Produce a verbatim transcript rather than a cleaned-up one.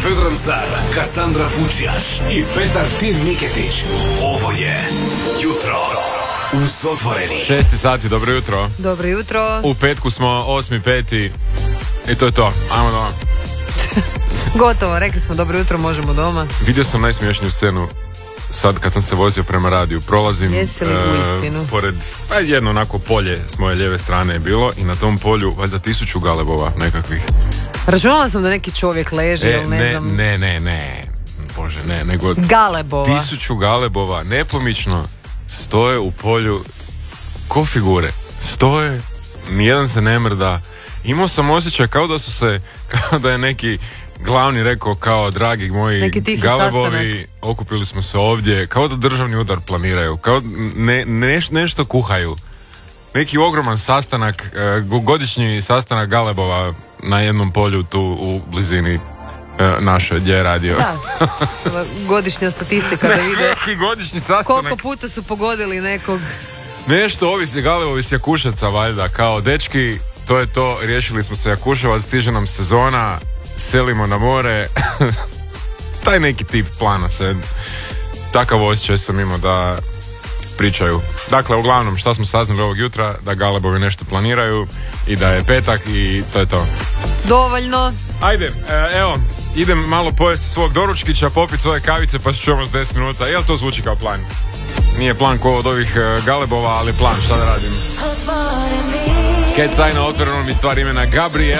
Vedran Car, Kassandra Fučijaš i Petar Tin Niketić. Ovo je Jutro uz otvoreni. Šesti sati, dobro jutro. Dobro jutro. U petku smo, osmi peti. I to je to, ajmo doma. Gotovo, rekli smo dobro jutro, možemo doma. Vidio sam najsmiješniju scenu sad kad sam se vozio prema radiju. Prolazim Jesi li uistinu? uh, pored, pa jedno onako polje s moje lijeve strane je bilo i na tom polju valjda tisuću galebova nekakvih. Računala sam da neki čovjek leže, E, ili ne, ne, znam. ne, ne, ne, Bože, ne, nego Galebova. tisuću galebova nepomično stoje u polju ko figure. Stoje, nijedan se ne mrda. Imao sam osjećaj kao da su se, kao da je neki glavni rekao kao, dragi moji galebovi, sastanak. Okupili smo se ovdje, kao da državni udar planiraju, kao ne, ne, nešto kuhaju. Neki ogroman sastanak, godišnji sastanak galebova na jednom polju tu u blizini naše, gdje je radio. Da, godišnja statistika da vide neki godišnji sastanak. Koliko puta su pogodili nekog. Nešto ovisi galebovi s Jakuševca valjda, kao dečki, to je to, riješili smo se Jakuševac, stiže nam sezona, selimo na more. Taj neki tip plana se, takav osjećaj sam imao da pričaju. Dakle, uglavnom, šta smo saznali ovog jutra, da galebovi nešto planiraju i da je petak i to je to. Dovoljno. Ajde, evo, idem malo pojesti svog doručkića, popiti svoje kavice pa se čujemo s deset minuta. Jel to zvuči kao plan? Nije plan ko od ovih galebova, ali plan, šta da radim? Cat Sign na otvorenom i stvar imena Gabriel.